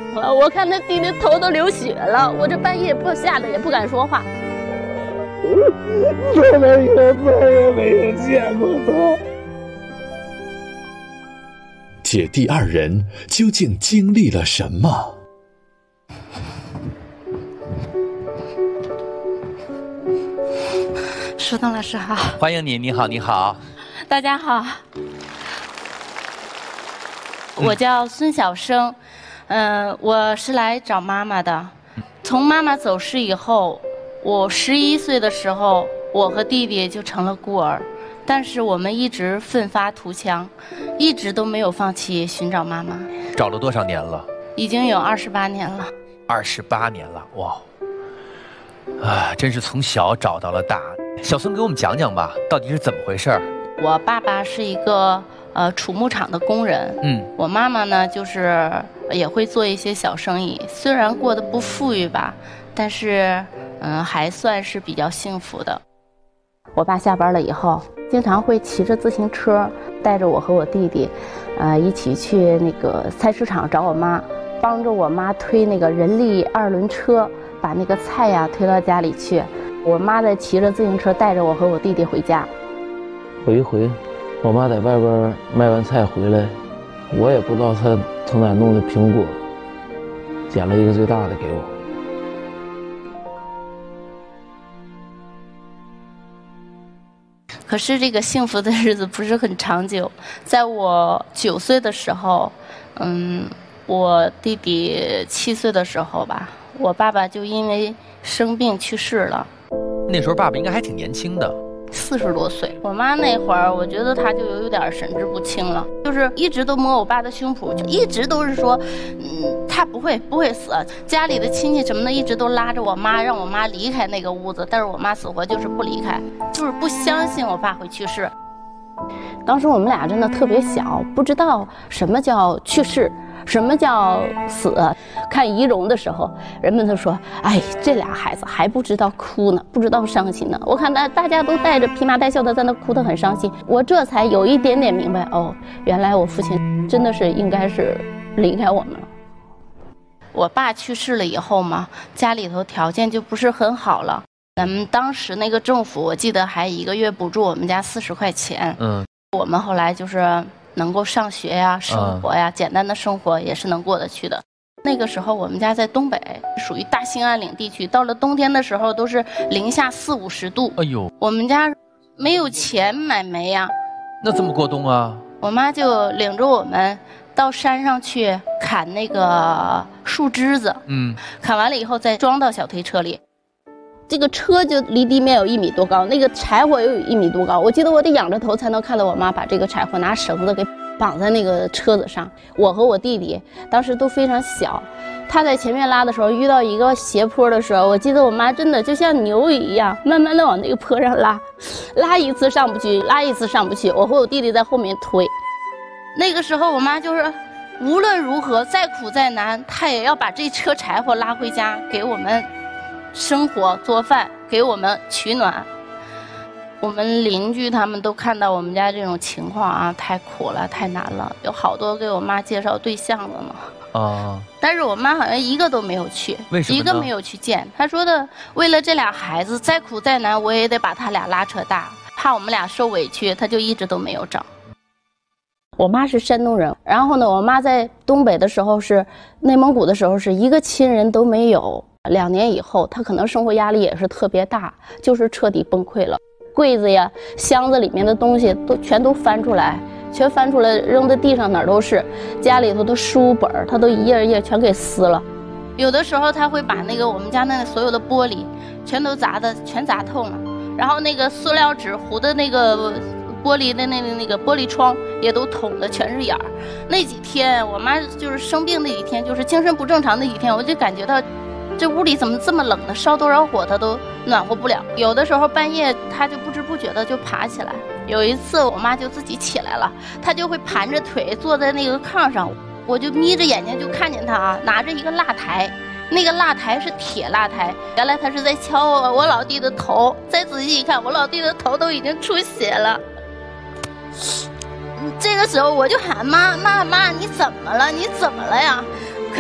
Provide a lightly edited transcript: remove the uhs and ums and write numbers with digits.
了，我看他弟弟头都流血了，我这半夜吓得也不敢说话。 从那以后再也没有见过他。 姐弟二人究竟经历了什么？ 石头老师好， 欢迎你，你好，你好， 大家好，我叫孙小生，我是来找妈妈的。从妈妈走失以后，我11岁的时候，我和弟弟就成了孤儿，但是我们一直奋发图强，一直都没有放弃寻找妈妈。 找了多少年了？ 已经有28年了。 28年了，哇！啊，真是从小找到了大。小孙给我们讲讲吧，到底是怎么回事儿？ 我爸爸是一个储牧场的工人，我妈妈呢就是也会做一些小生意，虽然过得不富裕吧，但是还算是比较幸福的。我爸下班了以后，经常会骑着自行车带着我和我弟弟，一起去那个菜市场找我妈，帮着我妈推那个人力2轮车，把那个菜呀推到家里去。我妈在骑着自行车带着我和我弟弟回家。 有一回，我妈在外边卖完菜回来，我也不知道她从哪弄的苹果，捡了一个最大的给我。 可是这个幸福的日子不是很长久，在我9岁的时候，我弟弟7岁的时候吧，我爸爸就因为生病去世了。 那时候爸爸应该还挺年轻的 ，40多岁。我妈那会儿，我觉得她就有点神志不清了，就是一直都摸我爸的胸脯，就一直都是说，他不会死。家里的亲戚什么的一直都拉着我妈，让我妈离开那个屋子，但是我妈死活就是不离开，就是不相信我爸会去世。当时我们俩真的特别小，不知道什么叫去世，什么叫死。看遗容的时候，人们都说：“哎，这俩孩子还不知道哭呢，不知道伤心呢。”我看大家都带着披麻戴孝的在那哭得很伤心，我这才有一点点明白，哦，原来我父亲真的是应该是离开我们了。我爸去世了以后嘛，家里头条件就不是很好了。咱们当时那个政府，我记得还1个月补助我们家40块钱。我们后来就是能够上学呀、生活呀，简单的生活也是能过得去的。那个时候我们家在东北，属于大兴安岭地区，到了冬天的时候都是零下40、50度。哎呦，我们家没有钱买煤呀， 那怎么过冬啊？ 我妈就领着我们到山上去砍那个树枝子，砍完了以后再装到小推车里。这个车就离地面有1米多高，那个柴火又有1米多高。我记得我得仰着头才能看到我妈把这个柴火拿绳子给绑在那个车子上。我和我弟弟当时都非常小，他在前面拉的时候遇到一个斜坡的时候，我记得我妈真的就像牛一样，慢慢的往那个坡上拉一次上不去，拉一次上不去，我和我弟弟在后面推。那个时候我妈就是无论如何再苦再难，她也要把这车柴火拉回家给我们生活做饭，给我们取暖。我们邻居他们都看到我们家这种情况啊，太苦了，太难了，有好多给我妈介绍对象的呢。但是我妈好像一个都没有去， 为什么呢？ 一个没有去见。她说的，为了这俩孩子，再苦再难，我也得把他俩拉扯大，怕我们俩受委屈，她就一直都没有找。我妈是山东人，然后呢，我妈在东北的时候是内蒙古的时候是一个亲人都没有。2年以后，她可能生活压力也是特别大，就是彻底崩溃了。柜子呀、箱子里面的东西全都翻出来，扔在地上，哪儿都是。家里头的书本她都一页一页全给撕了。有的时候她会把那个我们家那所有的玻璃全都全砸透了，然后那个塑料纸糊的那个玻璃的那个玻璃窗也都捅的全是眼儿。那几天我妈就是生病那几天，就是精神不正常那几天，我就感觉到这屋里怎么这么冷呢？烧多少火它都暖和不了。有的时候半夜她就不知不觉的就爬起来。有一次我妈就自己起来了，她就会盘着腿坐在那个炕上，我就眯着眼睛就看见她啊，拿着一个蜡台，那个蜡台是铁蜡台，原来她是在敲我老弟的头。再仔细一看，我老弟的头都已经出血了。这个时候我就喊妈，你怎么了？你怎么了呀？